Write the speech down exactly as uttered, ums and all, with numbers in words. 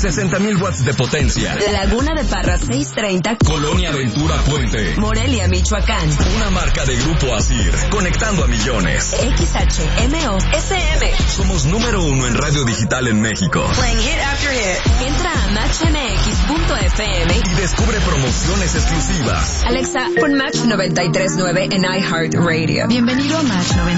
sesenta mil watts de potencia. Laguna de Parra seiscientos treinta, Colonia Ventura Puente, Morelia, Michoacán. Una marca de Grupo Asir, conectando a millones. X H M O S M. Somos número uno en radio digital en México. Playing hit after hit. Entra a match m x punto f m y descubre promociones exclusivas. Alexa, pon Match noventa y tres punto nueve en iHeartRadio. Bienvenido a Match noventa y tres punto nueve.